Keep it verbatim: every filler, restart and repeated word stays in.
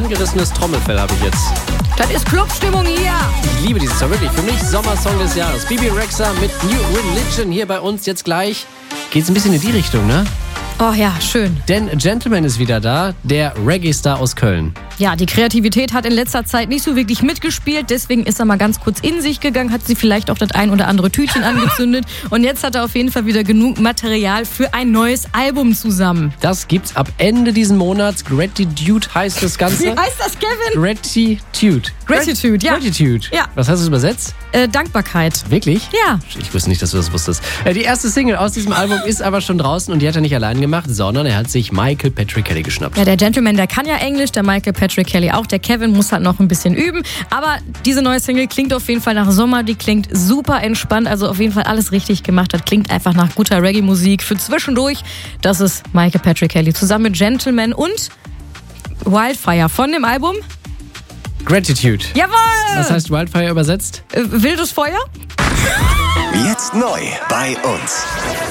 angerissenes Trommelfell habe ich jetzt. Das ist Clubstimmung hier. Ich liebe dieses Song, wirklich. Für mich Sommersong des Jahres. Bebe Rexha mit New Religion hier bei uns. Jetzt gleich geht's ein bisschen in die Richtung, ne? Oh ja, schön. Denn Gentleman ist wieder da, der Reggae-Star aus Köln. Ja, die Kreativität hat in letzter Zeit nicht so wirklich mitgespielt. Deswegen ist er mal ganz kurz in sich gegangen, hat sie vielleicht auch das ein oder andere Tütchen angezündet. Und jetzt hat er auf jeden Fall wieder genug Material für ein neues Album zusammen. Das gibt's ab Ende diesen Monats. Gratitude heißt das Ganze. Wie heißt das, Kevin? Gratitude. Gratitude, ja. Gratitude. Ja. Was heißt das übersetzt? Äh, Dankbarkeit. Wirklich? Ja. Ich wusste nicht, dass du das wusstest. Äh, Die erste Single aus diesem Album ist aber schon draußen und die hat er nicht allein gemacht, sondern er hat sich Michael Patrick Kelly geschnappt. Ja, der Gentleman, der kann ja Englisch, der Michael Patrick Kelly auch. Der Kevin muss halt noch ein bisschen üben. Aber diese neue Single klingt auf jeden Fall nach Sommer. Die klingt super entspannt. Also auf jeden Fall alles richtig gemacht. Das klingt einfach nach guter Reggae-Musik für zwischendurch. Das ist Michael Patrick Kelly zusammen mit Gentleman und Wildfire von dem Album Gratitude. Jawohl! Was heißt Wildfire übersetzt? Äh, wildes Feuer? Jetzt neu bei uns.